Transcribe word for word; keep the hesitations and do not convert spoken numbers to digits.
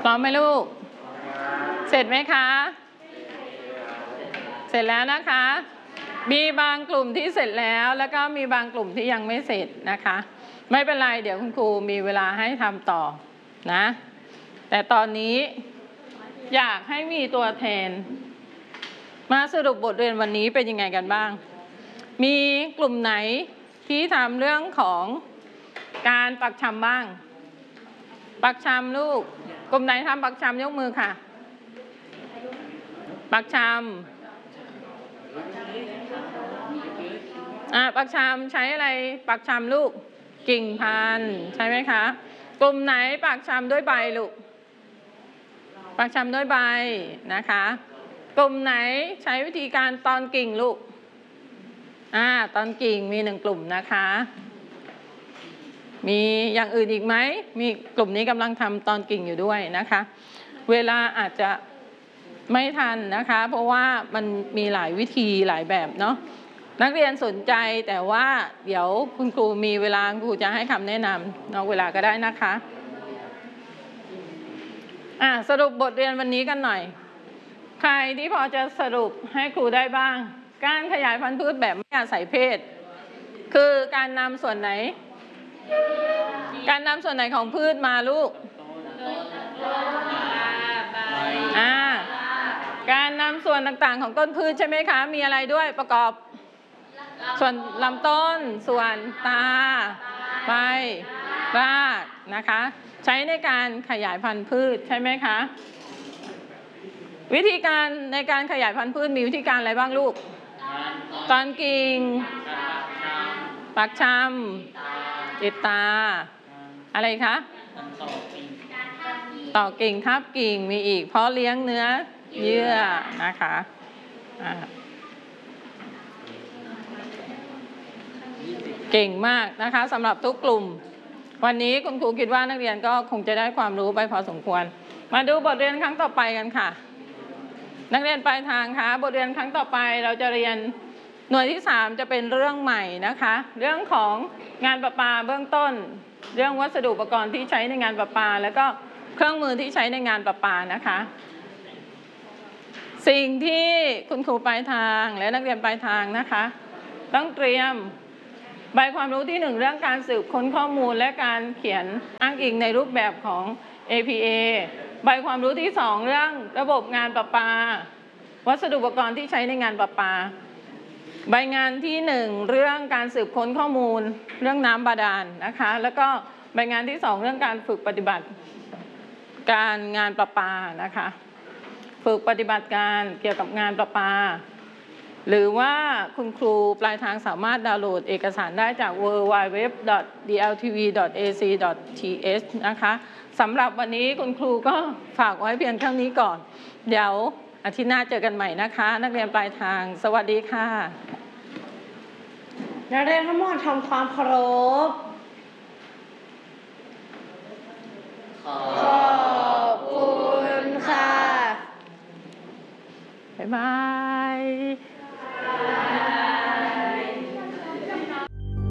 พร้อมไหมลูกเสร็จไหมคะเสร็จแล้วนะคะมีบางกลุ่มที่เสร็จแล้วแล้วก็มีบางกลุ่มที่ยังไม่เสร็จนะคะไม่เป็นไรเดี๋ยวคุณครูมีเวลาให้ทำต่อนะแต่ตอนนี้อยากให้มีตัวแทนมาสรุปบทเรียนวันนี้เป็นยังไงกันบ้างมีกลุ่มไหนที่ทำเรื่องของการปักชำบ้างปักชำลูกกลุ่มไหนทำปักชำยกมือค่ะปักชำอ่ะปักชำใช้อะไรปักชำลูกกิ่งพันธุ์ใช่ไหมคะกลุ่มไหนปักชำด้วยใบลูกปักชำด้วยใบนะคะกลุ่มไหนใช้วิธีการตอนกิ่งลูกอ่าตอนกิ่งมีหนึ่งกลุ่มนะคะมีอย่างอื่นอีกไหมมีกลุ่มนี้กำลังทำตอนกิ่งอยู่ด้วยนะคะเวลาอาจจะไม่ทันนะคะเพราะว่ามันมีหลายวิธีหลายแบบเนาะนักเรียนสนใจแต่ว่าเดี๋ยวคุณครูมีเวลาครูจะให้คำแนะนำนอกเวลาก็ได้นะคะอ่ะสรุปบทเรียนวันนี้กันหน่อยใครที่พอจะสรุปให้ครูได้บ้างการขยายพันธุ์พืชแบบไม่อาศัยเพศคือการนำส่วนไหนการนำส่วนไหนของพืชมาลูกอ่าการนำส่วนต่างๆของต้นพืชใช่ไหมคะมีอะไรด้วยประกอบส่วนลำต้นส่วนตาใบรากนะคะใช้ในการขยายพันธุ์พืชใช่ไหมคะวิธีการในการขยายพันธุ์พืชมีวิธีการอะไรบ้างลูกตอนกิ่งปักชำติดตาอะไรคะต่อกิ่งทับกิ่งมีอีกเพราะเลี้ยงเนื้อเยื่อนะคะเก่งมากนะคะสำหรับทุกกลุ่มวันนี้คุณครูคิดว่านักเรียนก็คงจะได้ความรู้ไปพอสมควรมาดูบทเรียนครั้งต่อไปกันค่ะนักเรียนปลายทางคะบทเรียนครั้งต่อไปเราจะเรียนหน่วยที่สามจะเป็นเรื่องใหม่นะคะเรื่องของงานประปาเบื้องต้นเรื่องวัสดุอุปกรณ์ที่ใช้ในงานประปาแล้วก็เครื่องมือที่ใช้ในงานประปานะคะสิ่งที่คุณครูปลายทางและนักเรียนปลายทางนะคะต้องเตรียมใบความรู้ที่หนึ่งเรื่องการสืบค้นข้อมูลและการเขียนอ้างอิงในรูปแบบของ เอ พี เอ ใบความรู้ที่สองเรื่องระบบงานประปาวัสดุอุปกรณ์ที่ใช้ในงานประปาใบงานที่หนึ่งเรื่องการสืบค้นข้อมูลเรื่องน้ำบาดาลนะคะแล้วก็ใบงานที่สองเรื่องการฝึกปฏิบัติการงานประปานะคะฝึกปฏิบัติการเกี่ยวกับงานประปาหรือว่าคุณครูปลายทางสามารถดาวน์โหลดเอกสารได้จาก ดับเบิลยู ดับเบิลยู ดับเบิลยู ดอท ดี แอล ที วี ดอท เอ ซี ดอท ที เอช นะคะสำหรับวันนี้คุณครูก็ฝากไว้เพียงเท่านี้ก่อนเดี๋ยวอาทิตย์หน้าเจอกันใหม่นะคะนักเรียนปลายทางสวัสดีค่ะนักเรียนทั้งหมดทำความเคารพขอบคุณค่ะบ๊ายบาย